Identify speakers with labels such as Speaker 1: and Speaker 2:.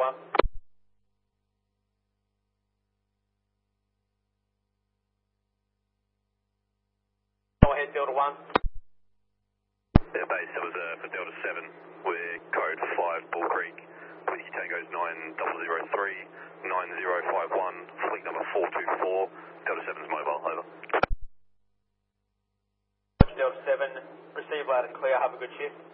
Speaker 1: 1. Go ahead, Delta 1.
Speaker 2: Yeah, base, that was for Delta 7. We're code 5 Bull Creek. Whiskey Tango's 9003 9051, fleet number 424. Delta 7's mobile, over.
Speaker 1: Delta 7, receive loud and clear, have a good shift.